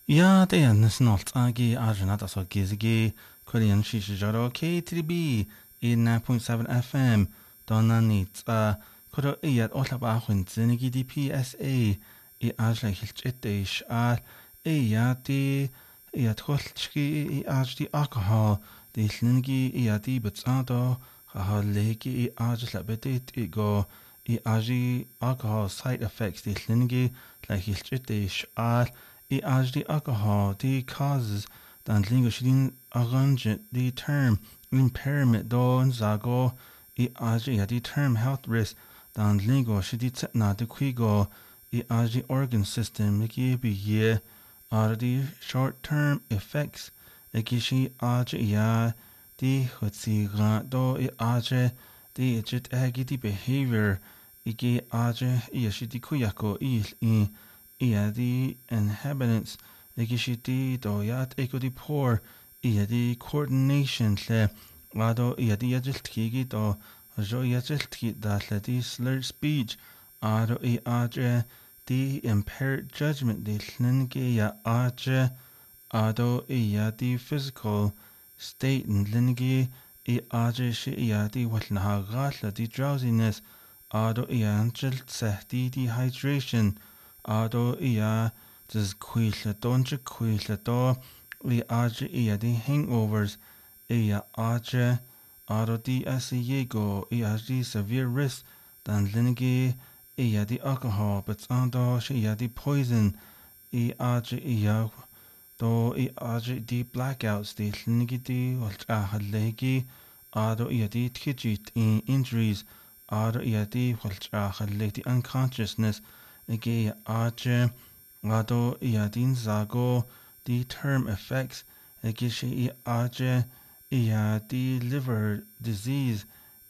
Ja, det är snart agi arjuna alltså gizgi Korean shishijaro K3B 89.7 FM donna nit kodo iyat otlaba hun zinigi di PSA I ajla hilchitish iyati iyat holchki I ajdi alcohol di hlingi iyati bitsado hahalegi I ajla bedit igo I aji alcohol side effects di hlingi la hilchitish I ajdi alcohol the causes dan lingo shidin arrange the term impairment don zago I ajdi the term health risk dan lingo shidit na de quigo I ajdi organ system miki bi ye are the short term effects ekishi ajdi ya the hutsi do I ajdi the jit agiti behavior iki ajdi yashidi kuyako I the inhabitants Egishiti doyat ekodi poor the coordination tle lado the yajiltiki do jo yajiltiki datleti slurred speech ado the impaired judgment the linge ya ado the physical state and linge shi the watnaha the drowsiness ado anjil the dehydration ado dus quilla donje quilla do the hangovers ado di asiego the severe risk dan linigi the alcohol but ando the poison do the blackouts the linigi di halegi ado the tchit injuries ado the halegi unconsciousness Ege Lado Iadin Zago the term effects Egishi the liver disease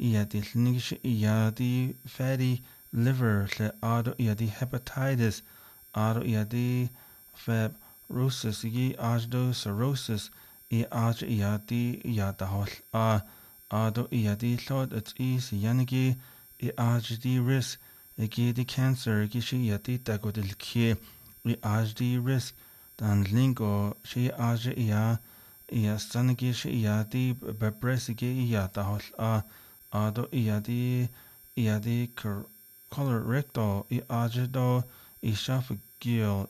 the fatty liver le Ado the hepatitis Ado the fibrosis cirrhosis the yadahol Ado the thought it's easy yanigi the risk the cancer gishi yati tagodil kie the risk dan lingo shi sanagi shi yati bebresigi yatahol ado the colorectal do esophageal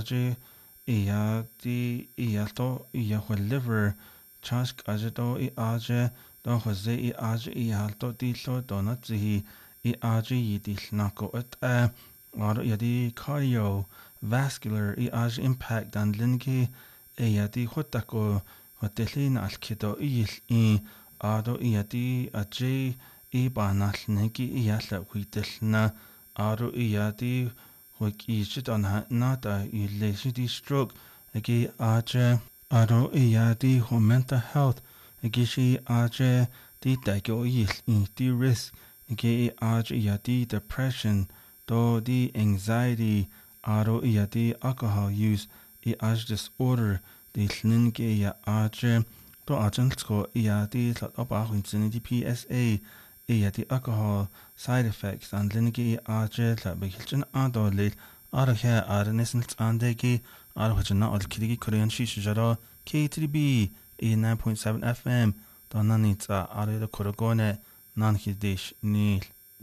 the liver chask ajedo do jose halto dilo donatzi di nako at the cardiovascular impact and linki the hotako hotelin al kido ado the banal neki yalla huitelna ado the hoki on nata ileshidi stroke agi ado the mental health agishi the dago the risk the depression do the anxiety ado the alcohol use disorder the linge do ajansko the the PSA the alcohol side effects and linge la begilchen ado le ado nesnelt andegi ado hajna al kidigi Korean shishijaro K3B 89.7 FM donanitsa ado the korogone Nanhidish Nil